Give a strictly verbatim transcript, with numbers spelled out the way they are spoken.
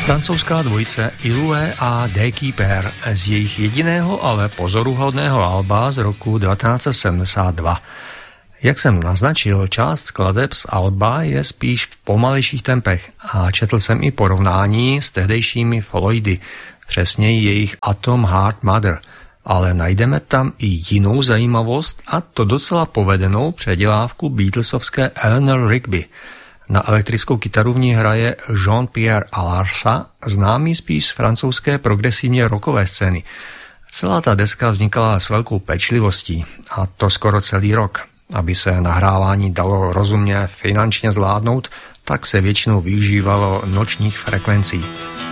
Francouzská dvojice Ilue a The Keeper z jejich jediného, ale pozoruhodného alba z roku devatenáct set sedmdesát dva. Jak jsem naznačil, část skladeb z alba je spíš v pomalejších tempech a četl jsem i porovnání s tehdejšími Floydy, přesněji jejich Atom Heart Mother, ale najdeme tam i jinou zajímavost, a to docela povedenou předělávku Beatlesovské Eleanor Rigby. Na elektrickou kytaru v ní hraje Jean-Pierre Alarsa, známý spíš z francouzské progresivně rockové scény. Celá ta deska vznikala s velkou pečlivostí, a to skoro celý rok. Aby se nahrávání dalo rozumně finančně zvládnout, tak se většinou využívalo nočních frekvencí.